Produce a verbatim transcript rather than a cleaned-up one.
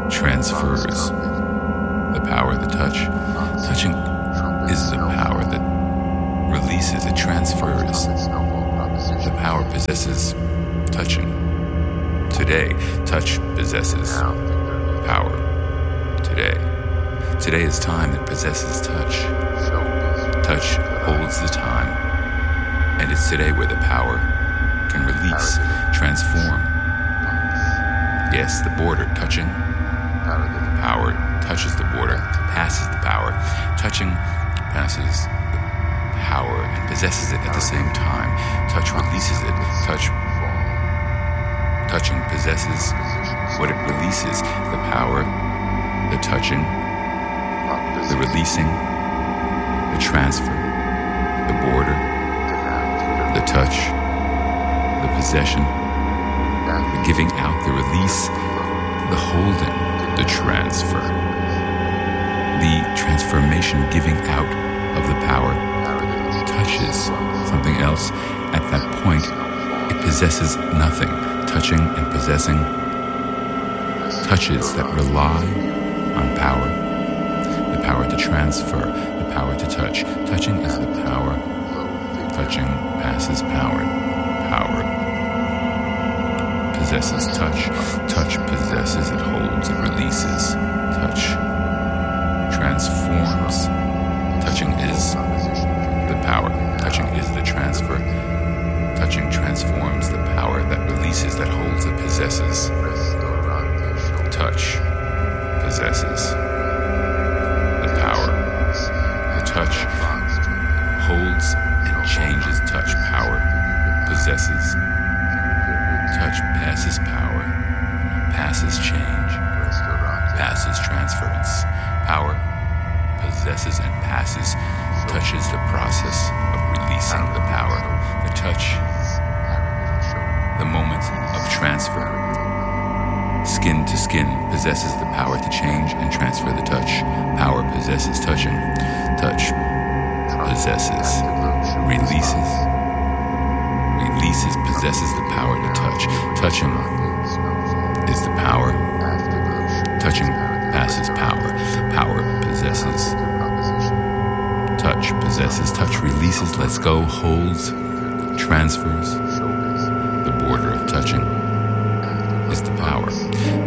transfers the power of the touch. Touching is the power that releases, it transfers. The power possesses touching. Today, touch possesses power. Today. Today is time that possesses touch. Touch holds the time. And it's today where the power can release, transform. Yes, the border touching. Power touches the border, passes the power. Touching passes the power and possesses it at the same time. Touch releases it. Touch Touching possesses what it releases. The power, the touching, the releasing, the transfer, the border, the touch, the possession, the giving out, the release, the holding, the transfer, the transformation, giving out of the power touches something else. At that point, it possesses nothing. Touching and possessing touches that rely on power, the power to transfer, the power to touch. Touching is the power. Touching passes power. Power possesses touch. Touch possesses, it holds, it releases. Touch transforms. Touching is the power. Touching is the transfer. Touching transforms the power that releases, that holds, that possesses. Touch possesses the power. The touch holds and changes. Touch power possesses. Touch passes power, passes change, passes transference. Power possesses and passes, touches the process of releasing the power. The touch, the moment of transfer. Skin to skin possesses the power to change and transfer the touch. Power possesses touching. Touch possesses, releases. Releases, possesses the power to touch. Touching is the power. Touching passes power. Power possesses. Touch possesses. Touch releases, lets go, holds, transfers. The border of touching is the power.